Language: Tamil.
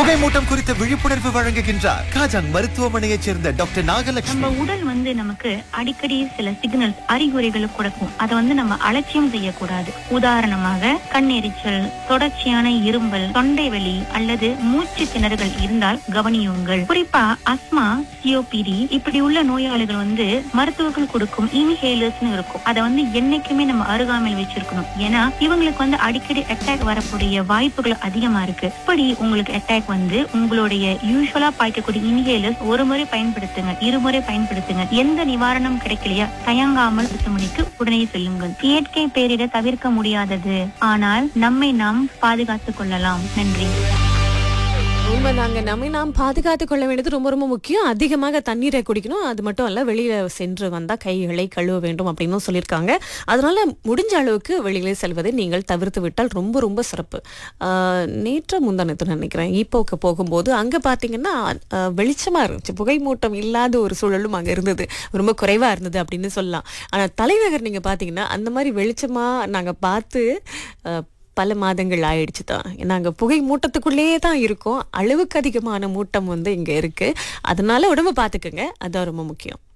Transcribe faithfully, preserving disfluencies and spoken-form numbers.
புகைமூட்டம் குறித்த விழிப்புணர்வு வழங்குகின்றார் காஜாங் மருத்துவமனையைச் சேர்ந்த டாக்டர் நாகலட்சுமி. நம்ம உடல் வந்து நமக்கு அடிக்கடி சில சிக்னல்ஸ் அறிகுறிகளை கொடுக்கும். அதை வந்து நம்ம அலட்சியம் செய்யக்கூடாது. உதாரணமாக கண்ணெரிச்சல், தொடர்ச்சியான இரும்பல், தொண்டை வலி அல்லது மூச்சு திணறுகள் இருந்தால் கவனியுங்கள். குறிப்பா அஸ்மா, சிஓபிடி இப்படி உள்ள நோயாளிகள் வந்து மருத்துவர்கள் கொடுக்கும் இன்ஹேலர்ஸ்னு இருக்கும். அதை வந்து என்னைக்குமே நம்ம அருகாமையில் வச்சிருக்கணும். ஏன்னா இவங்களுக்கு வந்து அடிக்கடி அட்டாக் வரக்கூடிய வாய்ப்புகள் அதிகமா இருக்கு. இப்படி உங்களுக்கு அட்டாக் வந்து உங்களுடைய யூசுவலா பாய்க்கக்கூடிய இன்ஹேலர்ஸ் ஒரு முறை பயன்படுத்துங்க, இருமுறை பயன்படுத்துங்க. எந்த நிவாரணம் கிடைக்கலையா தயங்காமல் மருத்துவமனைக்கு உடனே செல்லுங்கள். இயற்கை பேரிட தவிர்க்க முடியாதது, ஆனால் நம்மை நாம் பாதுகாத்துக் கொள்ளலாம். நன்றி. உண்மை நாங்க நம்மை நாம் பாதுகாத்துக் கொள்ள வேண்டியது ரொம்ப ரொம்ப முக்கியம். அதிகமாக தண்ணீரை குடிக்கணும். அது மட்டும் அல்ல, வெளியில சென்று வந்தா கைகளை கழுவ வேண்டும் அப்படின்னு சொல்லியிருக்காங்க. அதனால முடிஞ்ச அளவுக்கு வெளியிலே செல்வதை நீங்கள் தவிர்த்து விட்டால் ரொம்ப ரொம்ப சிறப்பு. ஆஹ் நேற்று முந்தானத்து நினைக்கிறேன் ஈப்போக்கு போகும்போது அங்க பாத்தீங்கன்னா ஆஹ் வெளிச்சமா இருந்துச்சு. புகைமூட்டம் இல்லாத ஒரு சூழலும் அங்க இருந்தது. ரொம்ப குறைவா இருந்தது அப்படின்னு சொல்லலாம். ஆனா தலைநகர் நீங்க பாத்தீங்கன்னா அந்த மாதிரி வெளிச்சமா நாங்க பார்த்து ஆஹ் பல மாதங்கள் ஆயிடுச்சு தான். நாங்கள் புகை மூட்டத்துக்குள்ளேயே தான் இருக்கோம். அளவுக்கு அதிகமான மூட்டம் வந்து இங்கே இருக்கு. அதனால உடம்பு பார்த்துக்குங்க, அதான் ரொம்ப முக்கியம்.